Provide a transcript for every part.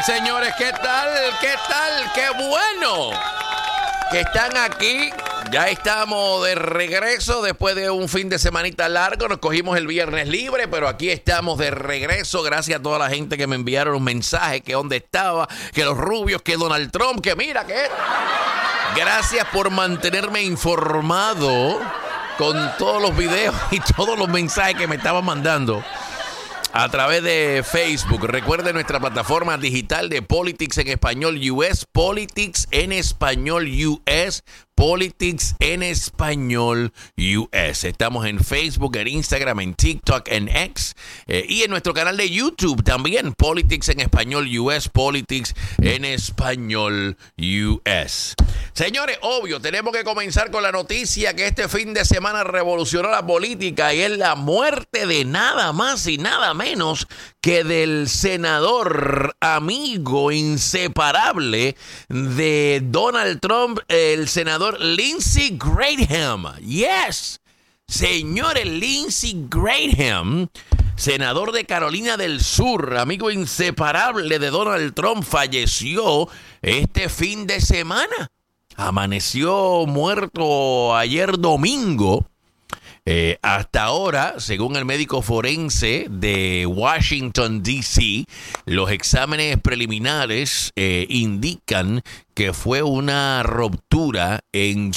señores? ¿Qué tal? ¿Qué tal? ¡Qué bueno que están aquí! Ya estamos de regreso después de un fin de semanita largo. Nos cogimos el viernes libre, pero aquí estamos de regreso. Gracias a toda la gente que me enviaron un mensaje, que dónde estaba, que los rubios, que Donald Trump, que mira, que... Gracias por mantenerme informado con todos los videos y todos los mensajes que me estaban mandando a través de Facebook. Recuerden nuestra plataforma digital de Politics en Español US, Politics en Español US, Politics en Español US. Estamos en Facebook, en Instagram, en TikTok, en X y en nuestro canal de YouTube también, Politics en Español US, Politics en Español US. Señores, obvio, tenemos que comenzar con la noticia que este fin de semana revolucionó la política y es la muerte de nada más y nada menos que del senador amigo inseparable de Donald Trump, el senador Lindsey Graham. Yes, señores, Lindsey Graham, senador de Carolina del Sur, amigo inseparable de Donald Trump, falleció este fin de semana. Amaneció muerto ayer domingo. Hasta ahora, según el médico forense de Washington, D.C., los exámenes preliminares indican que fue una ruptura en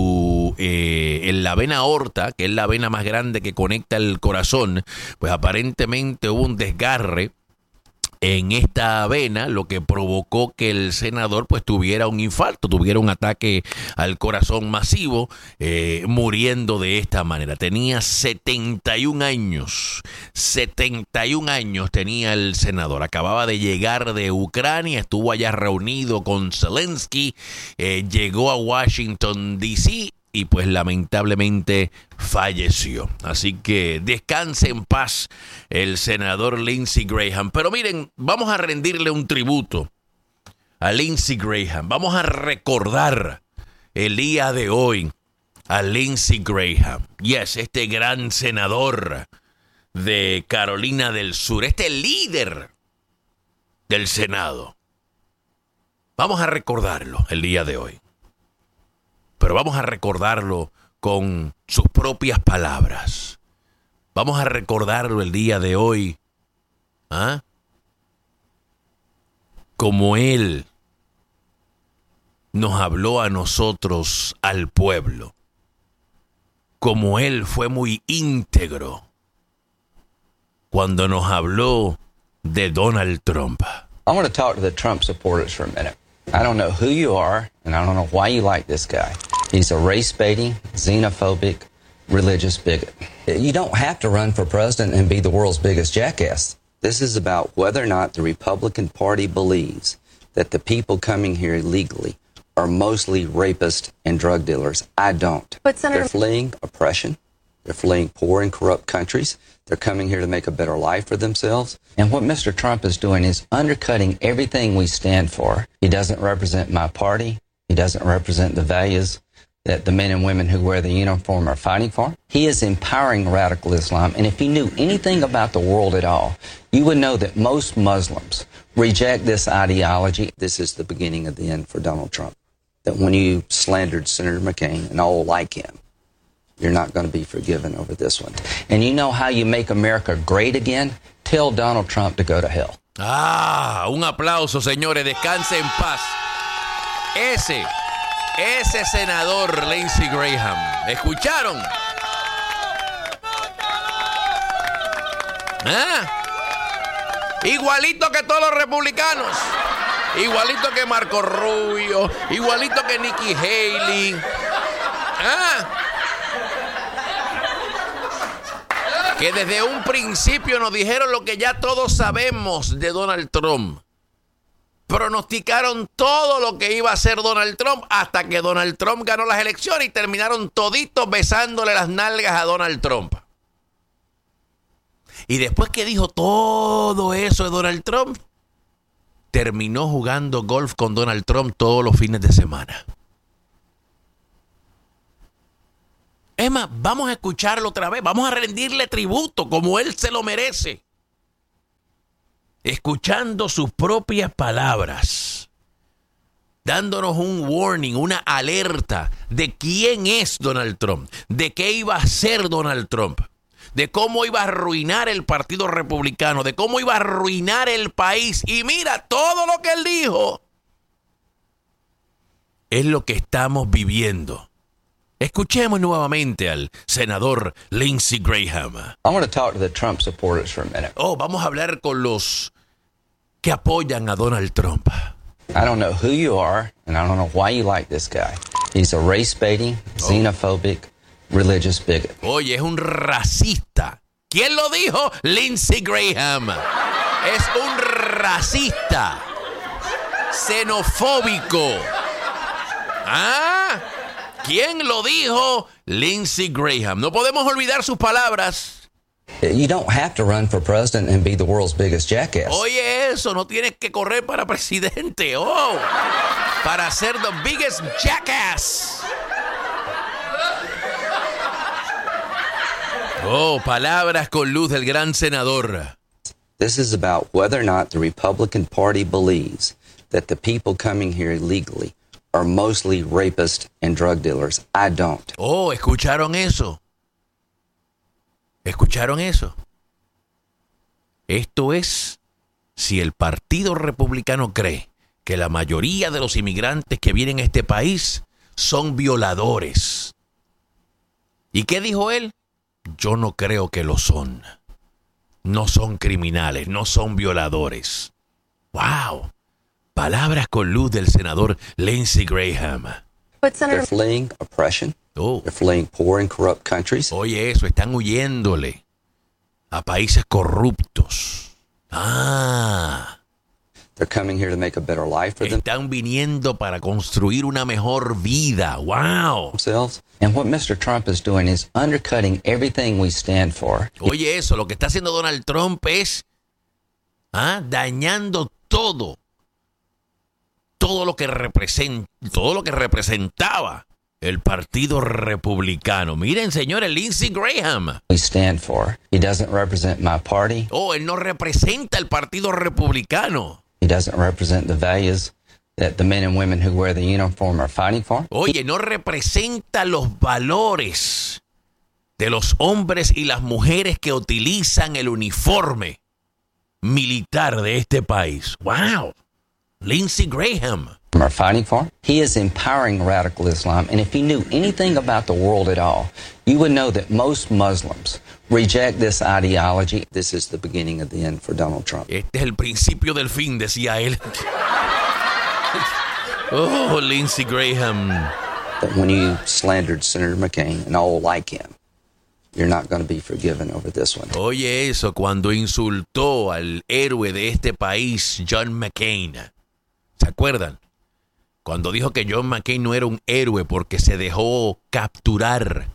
la vena aorta, que es la vena más grande que conecta el corazón. Pues aparentemente hubo un desgarre en esta vena, lo que provocó que el senador pues tuviera un infarto, tuviera un ataque al corazón masivo, muriendo de esta manera. Tenía 71 años. 71 años tenía el senador. Acababa de llegar de Ucrania, estuvo allá reunido con Zelensky, llegó a Washington, D.C., y pues lamentablemente falleció. Así que descanse en paz el senador Lindsey Graham. Pero miren, vamos a rendirle un tributo a Lindsey Graham. Vamos a recordar el día de hoy a Lindsey Graham. Yes, este gran senador de Carolina del Sur, este líder del Senado. Vamos a recordarlo el día de hoy. Pero vamos a recordarlo con sus propias palabras. Vamos a recordarlo el día de hoy, como él nos habló a nosotros, al pueblo. Como él fue muy íntegro cuando nos habló de Donald Trump. I want to talk to the Trump supporters for a minute. I don't know who you are, and I don't know why you like this guy. He's a race-baiting, xenophobic, religious bigot. You don't have to run for president and be the world's biggest jackass. This is about whether or not the Republican Party believes that the people coming here illegally are mostly rapists and drug dealers. I don't. But Senator... They're fleeing oppression. They're fleeing poor and corrupt countries. They're coming here to make a better life for themselves. And what Mr. Trump is doing is undercutting everything we stand for. He doesn't represent my party. He doesn't represent the values that the men and women who wear the uniform are fighting for. He is empowering radical Islam. And if you knew anything about the world at all, you would know that most Muslims reject this ideology. This is the beginning of the end for Donald Trump. That when you slandered Senator McCain and all like him, you're not going to be forgiven over this one. And you know how you make America great again? Tell Donald Trump to go to hell. Un aplauso, señores. Descanse en paz. Ese senador Lindsey Graham. ¿Escucharon? Igualito que todos los republicanos. Igualito que Marco Rubio. Igualito que Nikki Haley. Que desde un principio nos dijeron lo que ya todos sabemos de Donald Trump. Pronosticaron todo lo que iba a hacer Donald Trump hasta que Donald Trump ganó las elecciones y terminaron toditos besándole las nalgas a Donald Trump. Y después que dijo todo eso de Donald Trump, terminó jugando golf con Donald Trump todos los fines de semana. Es más, vamos a escucharlo otra vez. Vamos a rendirle tributo como él se lo merece. escuchando sus propias palabras, dándonos un warning, una alerta de quién es Donald Trump, de qué iba a hacer Donald Trump, de cómo iba a arruinar el Partido Republicano, de cómo iba a arruinar el país. Y mira, todo lo que él dijo es lo que estamos viviendo. Escuchemos nuevamente al senador Lindsey Graham. I want to talk to the Trump supporters for a minute. Vamos a hablar con los que apoyan a Donald Trump. I don't know who you are, and I don't know why you like this guy. He's a race-baiting, xenophobic, religious bigot. Oye, es un racista. ¿Quién lo dijo? Lindsey Graham. Es un racista, xenofóbico. ¿Ah? ¿Quién lo dijo? Lindsey Graham. No podemos olvidar sus palabras. You don't have to run for president and be the world's biggest jackass. Oye, eso, no tienes que correr para presidente. Para ser the biggest jackass. Palabras con luz del gran senador. This is about whether or not the Republican Party believes that the people coming here illegally are mostly rapists and drug dealers. I don't. ¿Escucharon eso? ¿Escucharon eso? Esto es si el Partido Republicano cree que la mayoría de los inmigrantes que vienen a este país son violadores. ¿Y qué dijo él? Yo no creo que lo son. No son criminales, no son violadores. ¡Wow! Palabras con luz del senador Lindsey Graham. They're fleeing oppression. They're fleeing poor and corrupt countries. Oye, eso, están huyéndole a países corruptos. They're coming here to make a better life for Están viniendo para construir una mejor vida. ¡Wow! themselves. And what Mr. Trump is doing is undercutting everything we stand for. Oye, eso, lo que está haciendo Donald Trump es dañando todo lo que representaba el Partido Republicano. Miren, señores, Lindsey Graham. We stand for. He doesn't represent my party. Él no representa el Partido Republicano. He doesn't represent the values that the men and women who wear the uniform are fighting for. Oye, no representa los valores de los hombres y las mujeres que utilizan el uniforme militar de este país. ¡Wow! Lindsey Graham. Are fighting for. He is empowering radical Islam, and if you knew anything about the world at all, you would know that most Muslims reject this ideology. This is the beginning of the end for Donald Trump. Este es el principio del fin, decía él. Lindsey Graham. But when you slandered Senator McCain and all like him, you're not going to be forgiven over this one. Oye, eso, cuando insultó al héroe de este país, John McCain. ¿Se acuerdan? Cuando dijo que John McCain no era un héroe porque se dejó capturar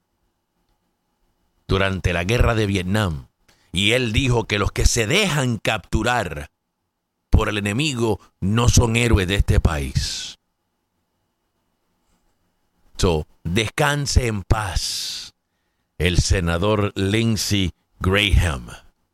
durante la guerra de Vietnam. Y él dijo que los que se dejan capturar por el enemigo no son héroes de este país. Descanse en paz el senador Lindsey Graham,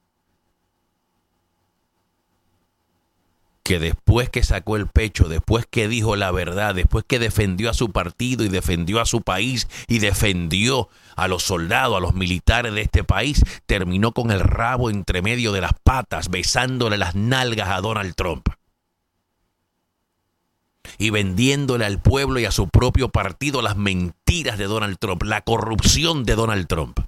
que después que sacó el pecho, después que dijo la verdad, después que defendió a su partido y defendió a su país y defendió a los soldados, a los militares de este país, terminó con el rabo entre medio de las patas, besándole las nalgas a Donald Trump y vendiéndole al pueblo y a su propio partido las mentiras de Donald Trump, la corrupción de Donald Trump.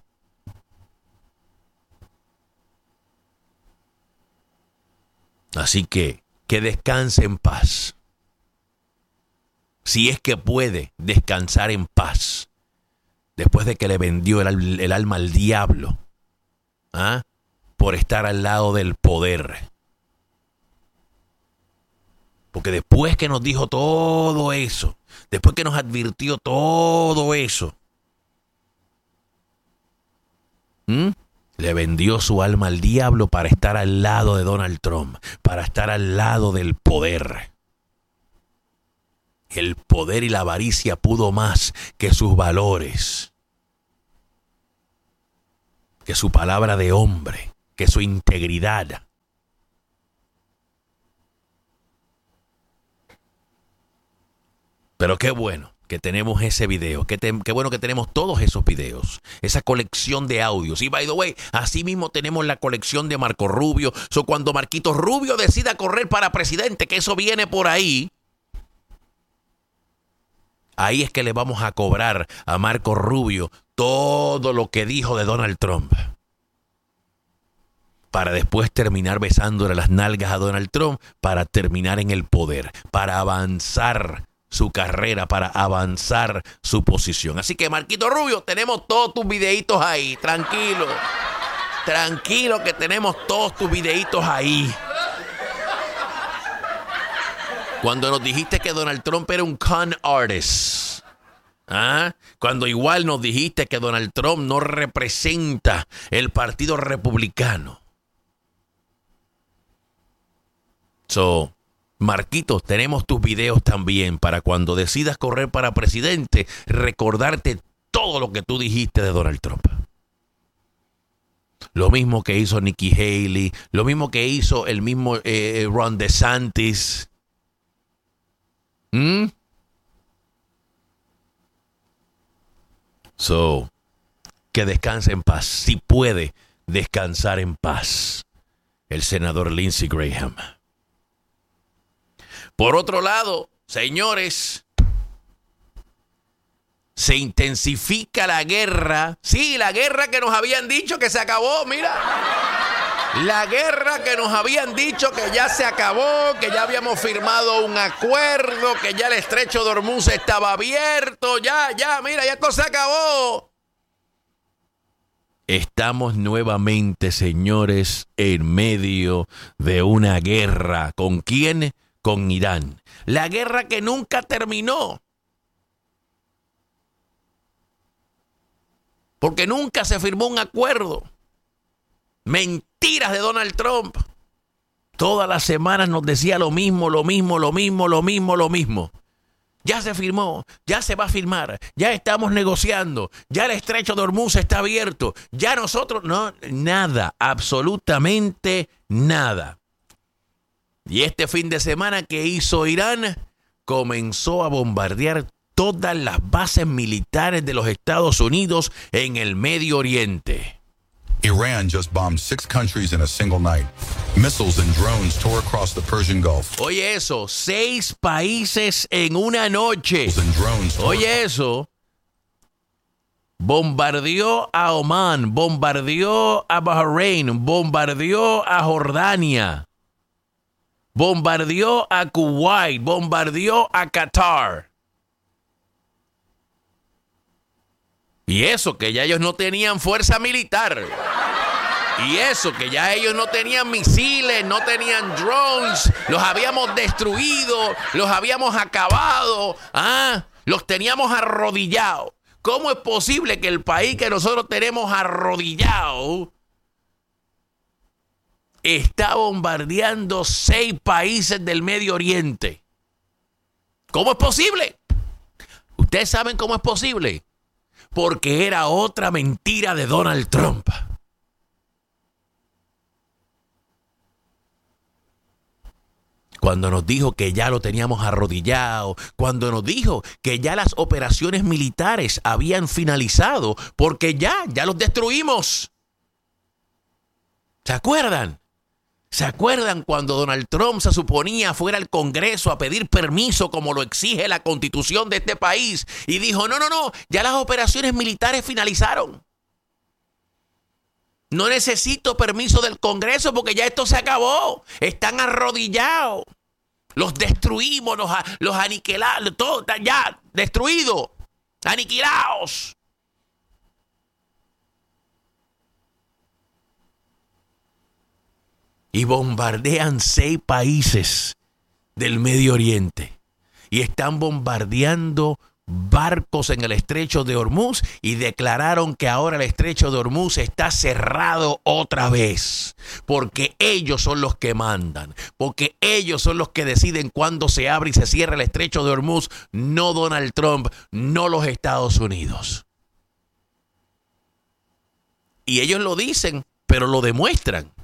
Así que descanse en paz. Si es que puede descansar en paz después de que le vendió el alma al diablo, por estar al lado del poder. Porque después que nos dijo todo eso, después que nos advirtió todo eso, le vendió su alma al diablo para estar al lado de Donald Trump, para estar al lado del poder. El poder y la avaricia pudo más que sus valores, que su palabra de hombre, que su integridad. Pero qué bueno que tenemos ese video, qué bueno que tenemos todos esos videos, esa colección de audios. Y by the way, así mismo tenemos la colección de Marco Rubio. So, cuando Marquito Rubio decida correr para presidente, que eso viene por ahí, ahí es que le vamos a cobrar a Marco Rubio todo lo que dijo de Donald Trump, para después terminar besándole las nalgas a Donald Trump, para terminar en el poder, para avanzar su carrera, para avanzar su posición. Así que, Marquito Rubio, tenemos todos tus videitos ahí. Tranquilo. Tranquilo que tenemos todos tus videitos ahí. Cuando nos dijiste que Donald Trump era un con artist. ¿Ah? Cuando igual nos dijiste que Donald Trump no representa el Partido Republicano. So, Marquitos, tenemos tus videos también para cuando decidas correr para presidente, recordarte todo lo que tú dijiste de Donald Trump. Lo mismo que hizo Nikki Haley, lo mismo que hizo el mismo Ron DeSantis. So, que descanse en paz. Si puede descansar en paz el senador Lindsey Graham. Por otro lado, señores, se intensifica la guerra. Sí, la guerra que nos habían dicho que se acabó, mira. La guerra que nos habían dicho que ya se acabó, que ya habíamos firmado un acuerdo, que ya el estrecho de Hormuz estaba abierto. Ya, mira, ya esto se acabó. Estamos nuevamente, señores, en medio de una guerra. ¿Con quién? Con Irán. La guerra que nunca terminó. Porque nunca se firmó un acuerdo. Mentiras de Donald Trump. Todas las semanas nos decía lo mismo. Ya se firmó, ya se va a firmar, ya estamos negociando, ya el estrecho de Hormuz está abierto, ya nosotros, no, nada, absolutamente nada. Y este fin de semana, ¿qué hizo Irán? Comenzó a bombardear todas las bases militares de los Estados Unidos en el Medio Oriente. Iran just bombed 6 countries in a single night. Missiles and drones tore across the Persian Gulf. Oye eso, 6 países en una noche. Oye eso. Bombardeó a Omán, bombardeó a Bahrein, bombardeó a Jordania, bombardeó a Kuwait, bombardeó a Qatar. Y eso que ya ellos no tenían fuerza militar. Y eso que ya ellos no tenían misiles, no tenían drones. Los habíamos destruido, los habíamos acabado. Los teníamos arrodillados. ¿Cómo es posible que el país que nosotros tenemos arrodillado está bombardeando 6 países del Medio Oriente? ¿Cómo es posible? ¿Ustedes saben cómo es posible? Porque era otra mentira de Donald Trump. Cuando nos dijo que ya lo teníamos arrodillado, cuando nos dijo que ya las operaciones militares habían finalizado, porque ya los destruimos. ¿Se acuerdan? ¿Se acuerdan cuando Donald Trump se suponía fuera al Congreso a pedir permiso como lo exige la Constitución de este país? Y dijo, no, ya las operaciones militares finalizaron. No necesito permiso del Congreso porque ya esto se acabó. Están arrodillados. Los destruimos, los aniquilamos, todo está ya destruido, aniquilados. Y bombardean 6 países del Medio Oriente. Y están bombardeando barcos en el estrecho de Hormuz y declararon que ahora el estrecho de Hormuz está cerrado otra vez. Porque ellos son los que mandan. Porque ellos son los que deciden cuándo se abre y se cierra el estrecho de Hormuz. No Donald Trump, no los Estados Unidos. Y ellos lo dicen, pero lo demuestran.